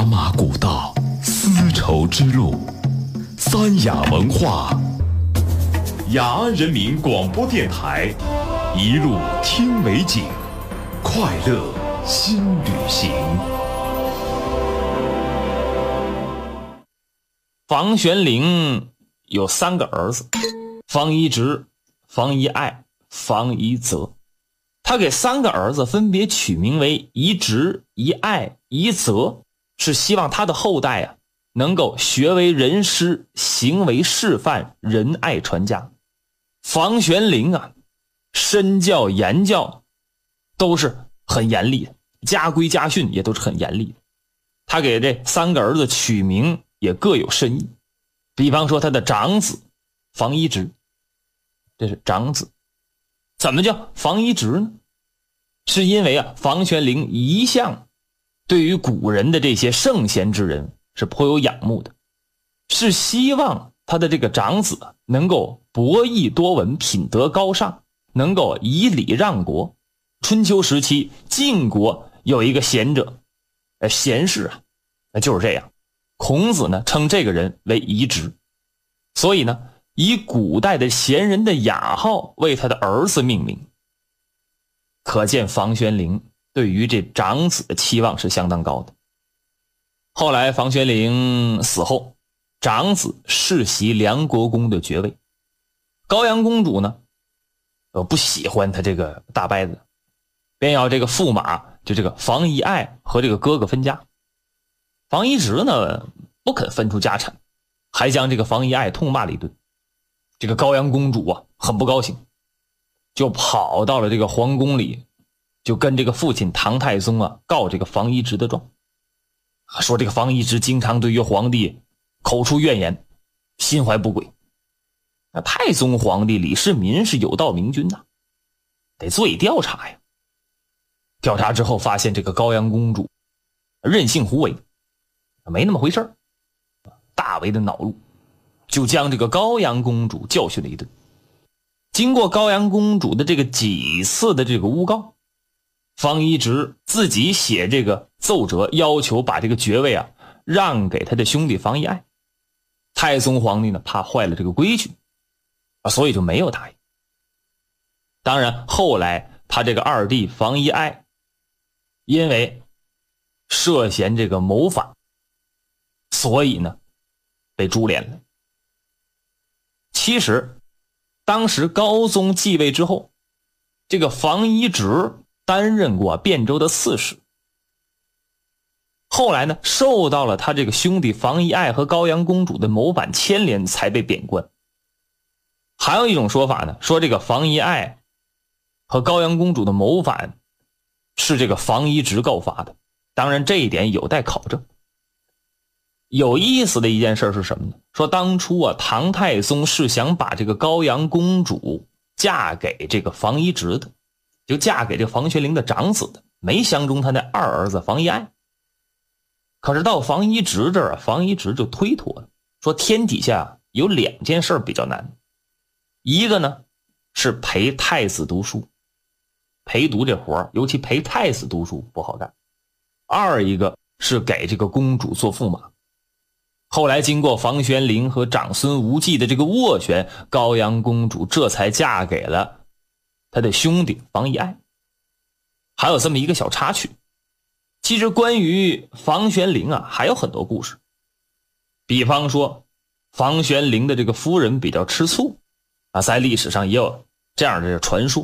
茶马古道，丝绸之路，三雅文化，雅安人民广播电台，一路听美景，快乐新旅行。 房玄龄有3个儿子，房一直、房一爱、房一泽。他给3个儿子分别取名为一直、一爱、一泽，是希望他的后代能够学为人师，行为示范，仁爱传家。房玄龄身教言教都是很严厉的，家规家训也都是很严厉的。他给这3个儿子取名也各有深意。比方说他的长子房一直，这是长子。怎么叫房一直呢？是因为房玄龄一向对于古人的这些圣贤之人是颇有仰慕的，是希望他的这个长子能够博弈多闻，品德高尚，能够以礼让国。春秋时期晋国有一个贤者，贤士就是这样。孔子呢称这个人为一直，所以呢以古代的贤人的雅号为他的儿子命名。可见房玄龄对于这长子的期望是相当高的。后来房玄龄死后，长子世袭梁国公的爵位。高阳公主呢不喜欢他这个大伯子，便要这个驸马就这个房一爱和这个哥哥分家。房一直呢不肯分出家产，还将这个房一爱痛骂了一顿。这个高阳公主很不高兴，就跑到了这个皇宫里，就跟这个父亲唐太宗告这个房一直的状，说这个房一直经常对于皇帝口出怨言，心怀不轨。太宗皇帝李世民是有道明君得做以调查呀。调查之后发现这个高阳公主任性胡为，没那么回事儿，大为的恼怒，就将这个高阳公主教训了一顿。经过高阳公主的这个几次的这个诬告，房一直自己写这个奏折，要求把这个爵位让给他的兄弟房一爱。太宗皇帝呢怕坏了这个规矩所以就没有答应。当然后来他这个二弟房一爱因为涉嫌这个谋反，所以呢被株连了。其实当时高宗继位之后，这个房一直担任过汴州的刺史，后来呢受到了他这个兄弟房一爱和高阳公主的谋反牵连，才被贬官。还有一种说法呢，说这个房一爱和高阳公主的谋反是这个房一直告发的，当然这一点有待考证。有意思的一件事是什么呢？说当初唐太宗是想把这个高阳公主嫁给这个房一直的，就嫁给这个房玄龄的长子的，没相中他那二儿子房一爱。可是到房一直这儿房一直就推脱了，说天底下有2件事比较难，一个呢是陪太子读书，陪读这活尤其陪太子读书不好干；二一个是给这个公主做驸马。后来经过房玄龄和长孙无忌的这个斡旋，高阳公主这才嫁给了他的兄弟房一爱。还有这么一个小插曲，其实关于房玄龄还有很多故事。比方说房玄龄的这个夫人比较吃醋在历史上也有这样的传说。